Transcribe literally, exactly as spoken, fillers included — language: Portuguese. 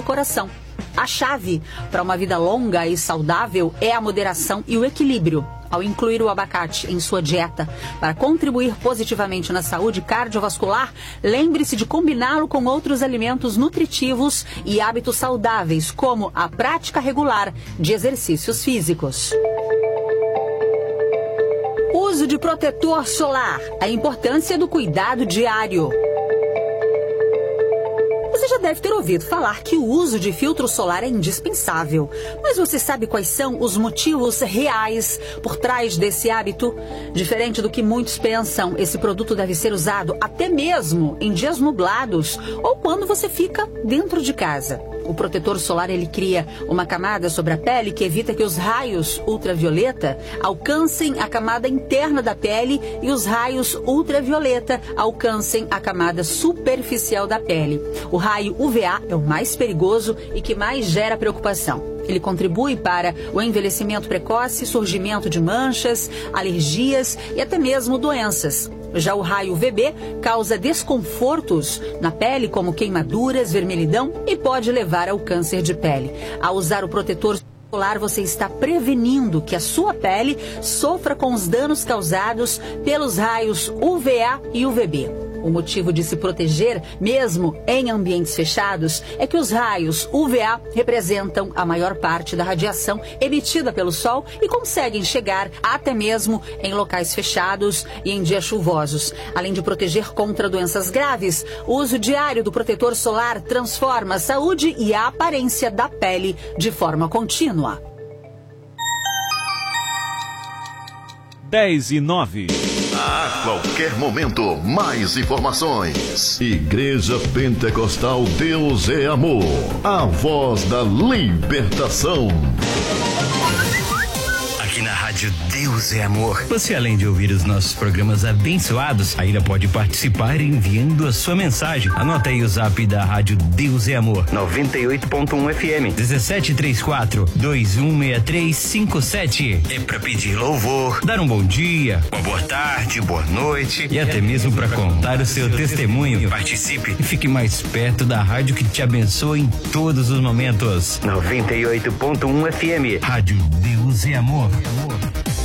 coração. A chave para uma vida longa e saudável é a moderação e o equilíbrio. Ao incluir o abacate em sua dieta para contribuir positivamente na saúde cardiovascular, lembre-se de combiná-lo com outros alimentos nutritivos e hábitos saudáveis, como a prática regular de exercícios físicos. Uso de protetor solar. A importância do cuidado diário. Você já deve ter ouvido falar que o uso de filtro solar é indispensável. Mas você sabe quais são os motivos reais por trás desse hábito? Diferente do que muitos pensam, esse produto deve ser usado até mesmo em dias nublados ou quando você fica dentro de casa. O protetor solar, ele cria uma camada sobre a pele que evita que os raios ultravioleta alcancem a camada interna da pele e os raios ultravioleta alcancem a camada superficial da pele. O raio U V A é o mais perigoso e que mais gera preocupação. Ele contribui para o envelhecimento precoce, surgimento de manchas, alergias e até mesmo doenças. Já o raio U V B causa desconfortos na pele, como queimaduras, vermelhidão e pode levar ao câncer de pele. Ao usar o protetor solar, você está prevenindo que a sua pele sofra com os danos causados pelos raios U V A e U V B. O motivo de se proteger, mesmo em ambientes fechados, é que os raios U V A representam a maior parte da radiação emitida pelo Sol e conseguem chegar até mesmo em locais fechados e em dias chuvosos. Além de proteger contra doenças graves, o uso diário do protetor solar transforma a saúde e a aparência da pele de forma contínua. dez e nove. A qualquer momento, mais informações. Igreja Pentecostal Deus é Amor. A voz da libertação. Aqui na Rádio Deus é Amor. Você, além de ouvir os nossos programas abençoados, ainda pode participar enviando a sua mensagem. Anota aí o zap da Rádio Deus é Amor. noventa e oito ponto um F M. dezessete trinta e quatro, vinte e um sessenta e três cinquenta e sete. É pra pedir louvor, dar um bom dia, uma boa tarde, boa noite e até mesmo para contar o seu testemunho. Participe e fique mais perto da rádio que te abençoa em todos os momentos. noventa e oito ponto um F M. Rádio Deus é Amor.